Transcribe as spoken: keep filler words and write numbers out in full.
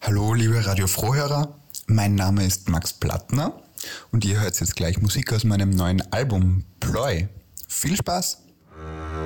Hallo liebe Radio Frohhörer, mein Name ist Max Plattner und ihr hört jetzt gleich Musik aus meinem neuen Album Ploy. Viel Spaß!